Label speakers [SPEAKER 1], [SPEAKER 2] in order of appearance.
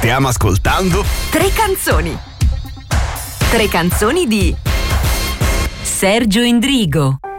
[SPEAKER 1] Stiamo ascoltando
[SPEAKER 2] Tre canzoni. Tre canzoni di Sergio Endrigo.